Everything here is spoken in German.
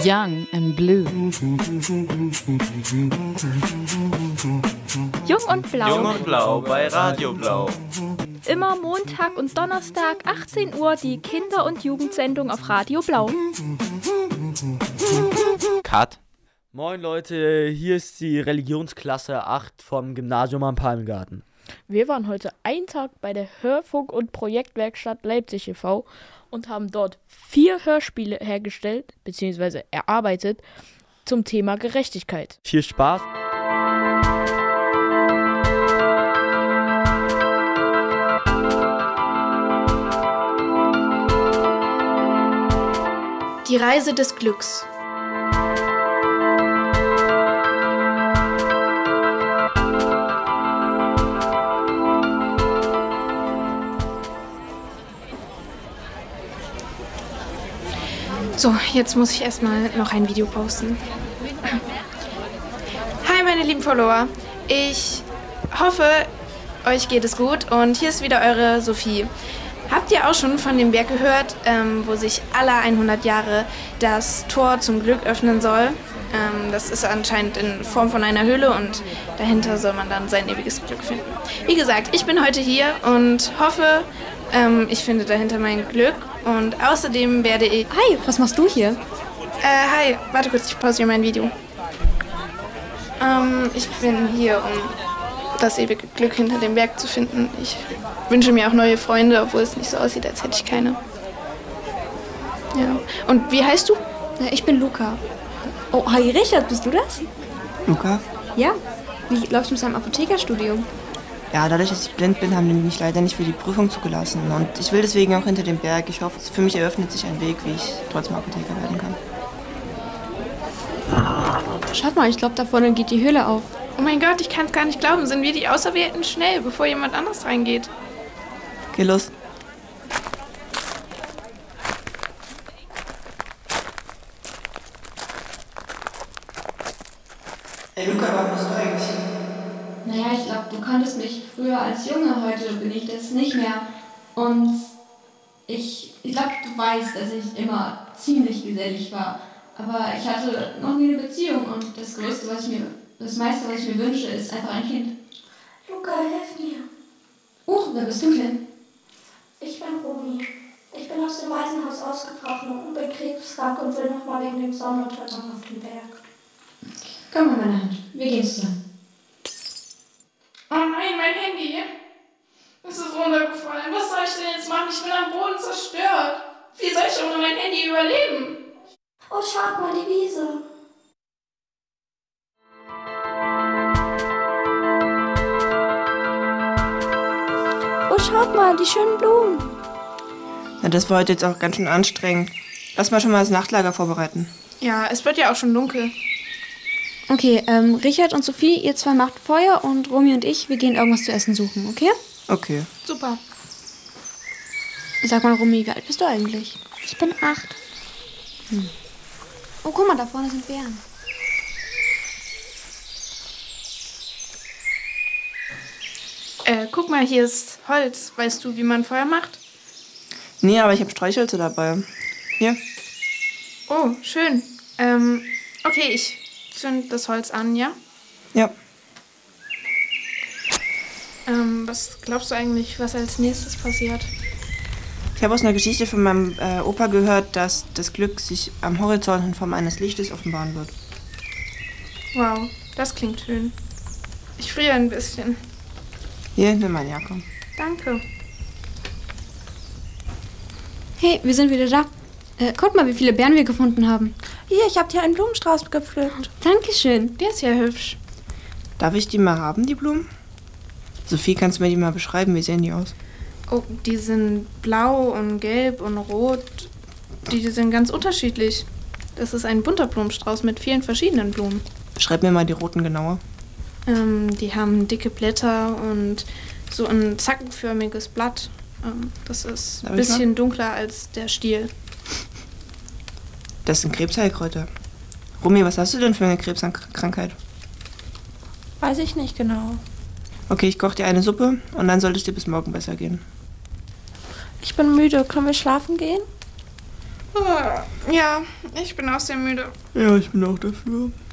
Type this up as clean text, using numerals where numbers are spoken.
Young and Blue. Jung und Blau. Jung und Blau bei Radio Blau. Immer Montag und Donnerstag, 18 Uhr, die Kinder- und Jugendsendung auf Radio Blau. Cut. Moin Leute, hier ist die Religionsklasse 8 vom Gymnasium am Palmgarten. Wir waren heute einen Tag bei der Hörfunk- und Projektwerkstatt Leipzig e.V. und haben dort 4 Hörspiele hergestellt bzw. erarbeitet zum Thema Gerechtigkeit. Viel Spaß! Die Reise des Glücks. So, jetzt muss ich erstmal noch ein Video posten. Hi meine lieben Follower, ich hoffe, euch geht es gut und hier ist wieder eure Sophie. Habt ihr auch schon von dem Berg gehört, wo sich alle 100 Jahre das Tor zum Glück öffnen soll? Das ist anscheinend in Form von einer Höhle und dahinter soll man dann sein ewiges Glück finden. Wie gesagt, ich bin heute hier und hoffe, ich finde dahinter mein Glück und außerdem werde ich... Hi, was machst du hier? Hi, warte kurz, ich pausiere mein Video. Ich bin hier, um das ewige Glück hinter dem Berg zu finden. Ich wünsche mir auch neue Freunde, obwohl es nicht so aussieht, als hätte ich keine. Ja. Und wie heißt du? Ich bin Luca. Oh, hi Richard, bist du das? Luca? Ja. Wie läuft's mit deinem Apothekerstudium? Ja, dadurch, dass ich blind bin, haben die mich leider nicht für die Prüfung zugelassen. Und ich will deswegen auch hinter dem Berg. Ich hoffe, für mich eröffnet sich ein Weg, wie ich trotzdem Apotheker werden kann. Schaut mal, ich glaube, da vorne geht die Höhle auf. Oh mein Gott, ich kann es gar nicht glauben. Sind wir die Auserwählten? Schnell, bevor jemand anderes reingeht. Geh los. Hey Luca, wann bist du eigentlich hier? Naja, ich glaube, du kanntest mich früher als Junge, heute bin ich das nicht mehr. Und ich glaube, du weißt, dass ich immer ziemlich gesellig war. Aber ich hatte noch nie eine Beziehung und das meiste, was ich mir wünsche, ist einfach ein Kind. Luca, hilf mir. Wer bist du denn? Ich bin Romy. Ich bin aus dem Waisenhaus ausgebrochen und bin krebskrank und will nochmal wegen dem Sonnenuntergang auf den Berg. Komm mal meine Hand, wir gehen zusammen. Oh nein, mein Handy. Es ist runtergefallen. Was soll ich denn jetzt machen? Ich bin am Boden zerstört. Wie soll ich ohne mein Handy überleben? Oh, schaut mal, die Wiese. Oh, schaut mal, die schönen Blumen. Na, das war heute jetzt auch ganz schön anstrengend. Lass mal schon mal das Nachtlager vorbereiten. Ja, es wird ja auch schon dunkel. Okay, Richard und Sophie, ihr zwei macht Feuer und Romy und ich, wir gehen irgendwas zu essen suchen, okay? Okay. Super. Sag mal, Romy, wie alt bist du eigentlich? Ich bin 8. Oh, guck mal, da vorne sind Bären. Guck mal, hier ist Holz. Weißt du, wie man Feuer macht? Nee, aber ich habe Streichhölzer dabei. Hier. Oh, schön. Okay, ich zünd das Holz an, ja? Ja. Was glaubst du eigentlich, was als nächstes passiert? Ich habe aus einer Geschichte von meinem Opa gehört, dass das Glück sich am Horizont in Form eines Lichtes offenbaren wird. Wow, das klingt schön. Ich friere ein bisschen. Hier, nimm meine Jacke. Danke. Hey, wir sind wieder da. Guck mal, wie viele Beeren wir gefunden haben. Hier, ich habe dir einen Blumenstrauß gepflückt. Dankeschön. Der ist ja hübsch. Darf ich die mal haben, die Blumen? Sophie, kannst du mir die mal beschreiben? Wie sehen die aus? Oh, die sind blau und gelb und rot. Die sind ganz unterschiedlich. Das ist ein bunter Blumenstrauß mit vielen verschiedenen Blumen. Beschreib mir mal die roten genauer. Die haben dicke Blätter und so ein zackenförmiges Blatt. Das ist ein bisschen dunkler als der Stiel. Das sind Krebsheilkräuter. Romy, was hast du denn für eine Krebskrankheit? Weiß ich nicht genau. Okay, ich koche dir eine Suppe und dann sollte es dir bis morgen besser gehen. Ich bin müde. Können wir schlafen gehen? Ja, ich bin auch sehr müde. Ja, ich bin auch dafür.